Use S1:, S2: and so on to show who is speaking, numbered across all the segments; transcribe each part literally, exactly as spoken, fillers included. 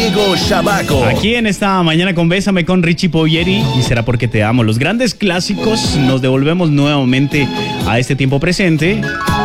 S1: Diego Shabaco.
S2: Aquí en esta mañana con Bésame con Richie Povieri y Será Porque Te Amo. Los grandes clásicos, nos devolvemos nuevamente a este tiempo presente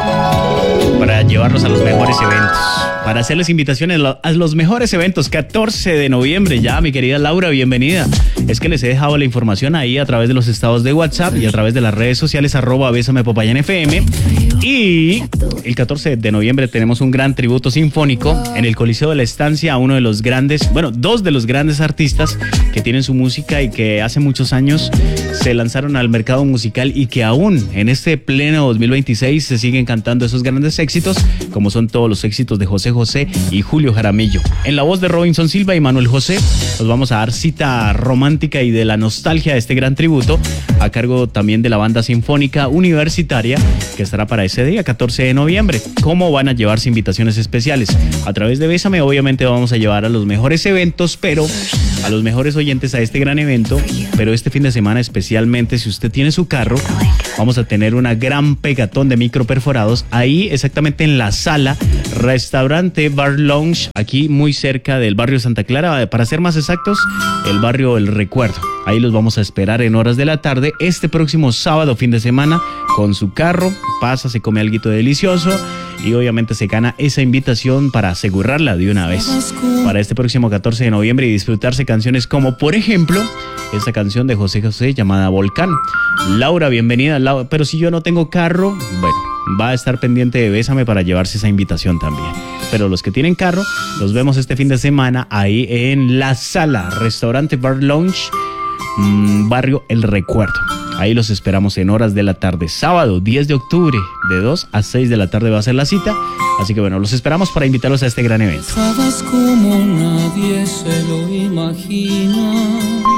S2: para llevarlos a los mejores eventos, para hacerles invitaciones a los mejores eventos. Catorce de noviembre ya, mi querida Laura, bienvenida. Es que les he dejado la información ahí a través de los estados de WhatsApp y a través de las redes sociales, arroba Bésame Popayán F M. Y el catorce de noviembre tenemos un gran tributo sinfónico en el Coliseo de la Estancia a uno de los grandes, bueno, dos de los grandes artistas que tienen su música y que hace muchos años se lanzaron al mercado musical y que aún en este pleno dos mil veintiséis se siguen cantando esos grandes éxitos, como son todos los éxitos de José José y Julio Jaramillo. En la voz de Robinson Silva y Manuel José, nos vamos a dar cita romántica y de la nostalgia de este gran tributo, a cargo también de la banda sinfónica universitaria, que estará para ese día, catorce de noviembre. ¿Cómo van a llevarse invitaciones especiales? A través de Bésame, obviamente vamos a llevar a los mejores eventos, pero a los mejores oyentes a este gran evento. Pero este fin de semana, especialmente si usted tiene su carro, vamos a tener una gran pegatón de micro perforados ahí exactamente en la sala Restaurante Bar Lounge, aquí muy cerca del barrio Santa Clara, para ser más exactos, el barrio El Recuerdo. Ahí los vamos a esperar en horas de la tarde este próximo sábado, fin de semana, con su carro, pasa, se come alguito delicioso y obviamente se gana esa invitación para asegurarla de una vez para este próximo catorce de noviembre y disfrutarse canciones como, por ejemplo, esta canción de José José llamada Volcán. Laura, bienvenida. Laura, pero si yo no tengo carro, bueno, va a estar pendiente de Bésame para llevarse esa invitación también. Pero los que tienen carro, los vemos este fin de semana ahí en la sala Restaurante Bar Lounge, mmm, barrio El Recuerdo. Ahí los esperamos en horas de la tarde, sábado diez de octubre, de dos a seis de la tarde va a ser la cita. Así que bueno, los esperamos para invitarlos a este gran evento.
S3: Sabes como nadie se lo imagina,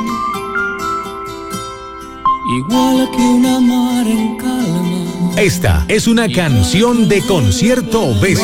S3: igual que una mar en calma.
S1: Esta es una canción de concierto Bésame.